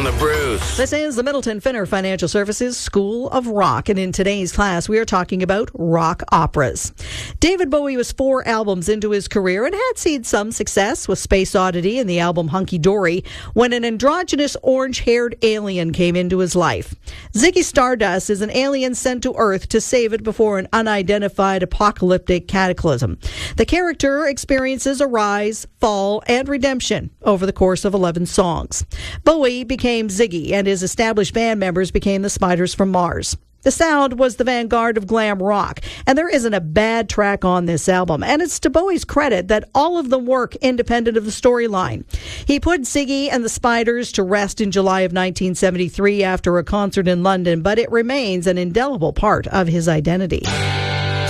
on the Bruce. This is the Middleton Finner Financial Services School of Rock, and in today's class we are talking about rock operas. David Bowie was 4 albums into his career and had seen some success with Space Oddity and the album Hunky Dory when an androgynous orange-haired alien came into his life. Ziggy Stardust is an alien sent to Earth to save it before an unidentified apocalyptic cataclysm. The character experiences a rise, fall, and redemption over the course of 11 songs. Bowie became Ziggy, and his established band members became the Spiders from Mars. The sound was the vanguard of glam rock, and there isn't a bad track on this album, and it's to Bowie's credit that all of them work independent of the storyline. He put Ziggy and the Spiders to rest in July of 1973 after a concert in London, but it remains an indelible part of his identity.